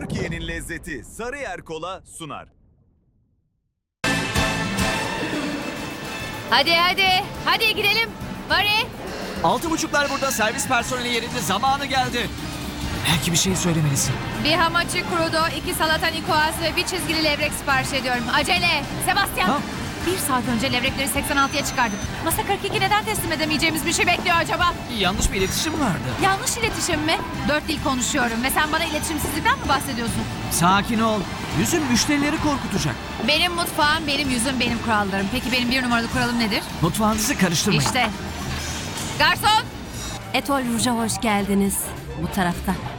Türkiye'nin lezzeti Sarıyer Kola sunar. Hadi gidelim. Mari. 6.30'lar burada, servis personeli yerinde, zamanı geldi. Belki bir şey söylemelisin. Bir hamachi crudo, 2 salata nikoaz ve bir çizgili levrek sipariş ediyorum. Acele. Sebastian. Ha? 1 saat önce levrekleri 86'ya çıkardım. Masa 42 neden teslim edemeyeceğimiz bir şey bekliyor acaba? Yanlış bir iletişim vardı. Yanlış iletişim mi? 4 dil konuşuyorum ve sen bana iletişimsizlikten mi bahsediyorsun? Sakin ol. Yüzün müşterileri korkutacak. Benim mutfağım, benim yüzüm, benim kurallarım. Peki benim 1 numaralı kuralım nedir? Mutfağınızı karıştırmayın. İşte. Garson! Etol Rouge'a hoş geldiniz. Bu tarafta.